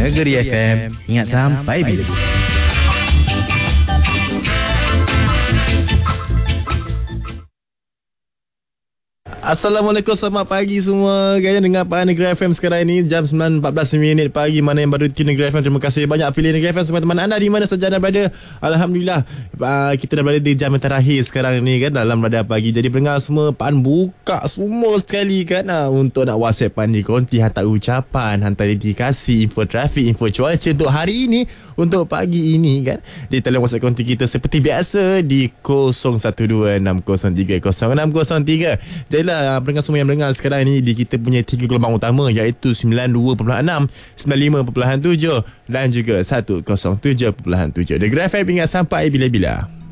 Negeri FM. Ingat sampai bila-bila. Assalamualaikum, selamat pagi semua. Gaya dengar Pak Negeri FM sekarang ini jam 9.14 pagi. Mana yang baru di Negeri FM, terima kasih banyak pilih Negeri FM. Teman-teman anda di mana saja anda berada, Alhamdulillah kita dah berada di jam yang terakhir sekarang ni kan, dalam Radar Pagi. Jadi pendengar semua, Pak buka semua sekali kan untuk nak WhatsApp Pak ni, konti, hantar ucapan, hantar dedikasi, info trafik, info cuaca untuk hari ini, untuk pagi ini kan. Di talian WhatsApp konti kita seperti biasa di 0126030603. Jadilah pendengar semua yang mendengar sekarang ini di kita punya 3 gelombang utama, iaitu 92.6, 95.7 dan juga 107.7. Negeri FM, ingat sampai bila-bila.